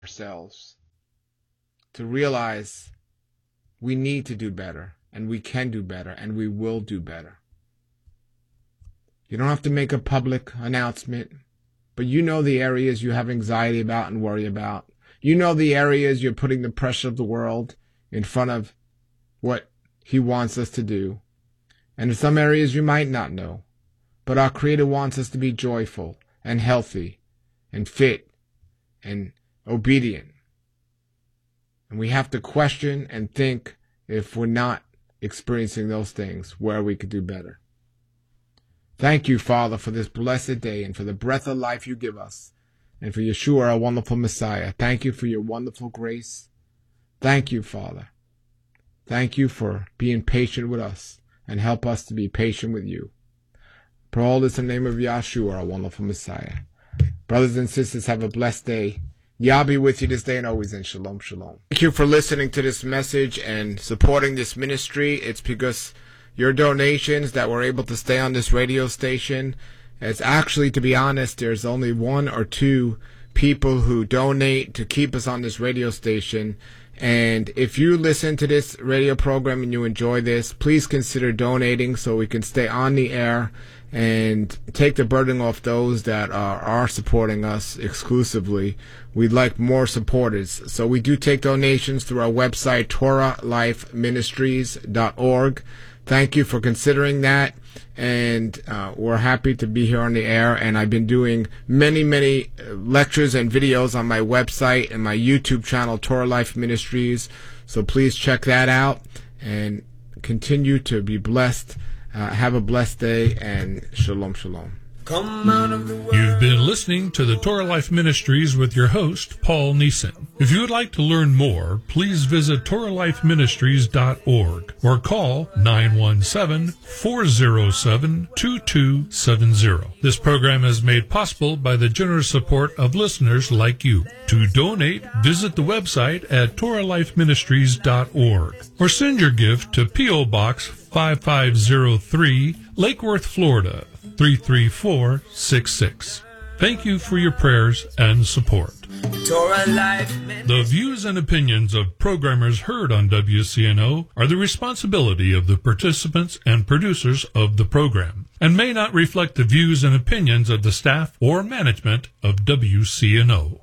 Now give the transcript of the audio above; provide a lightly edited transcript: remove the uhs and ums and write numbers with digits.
ourselves to realize we need to do better, and we can do better, and we will do better. You don't have to make a public announcement, but you know the areas you have anxiety about and worry about. You know the areas you're putting the pressure of the world in front of what He wants us to do. And in some areas you might not know, but our Creator wants us to be joyful and healthy and fit and obedient. And we have to question and think, if we're not experiencing those things, where we could do better. Thank you, Father, for this blessed day and for the breath of life you give us, and for Yeshua, our wonderful Messiah. Thank you for your wonderful grace. Thank you, Father. Thank you for being patient with us, and help us to be patient with you. For all this in the name of Yeshua, our wonderful Messiah. Brothers and sisters, have a blessed day. Yah be with you this day and always, and shalom, shalom. Thank you for listening to this message and supporting this ministry. It's because your donations that we're able to stay on this radio station. It's actually, to be honest, there's only one or two people who donate to keep us on this radio station. And if you listen to this radio program and you enjoy this, please consider donating so we can stay on the air and take the burden off those that are supporting us exclusively. We'd like more supporters. So we do take donations through our website, TorahLifeMinistries.org. Thank you for considering that. And we're happy to be here on the air. And I've been doing many lectures and videos on my website and my YouTube channel, Torah Life Ministries. So please check that out and continue to be blessed. Have a blessed day, and shalom, shalom. You've been listening to the Torah Life Ministries with your host, Paul Neeson. If you would like to learn more, please visit TorahLifeMinistries.org or call 917-407-2270. This program is made possible by the generous support of listeners like you. To donate, visit the website at TorahLifeMinistries.org or send your gift to P.O. Box 5503, Lake Worth, Florida, 33466. Thank you for your prayers and support. The views and opinions of programmers heard on WCNO are the responsibility of the participants and producers of the program, and may not reflect the views and opinions of the staff or management of WCNO.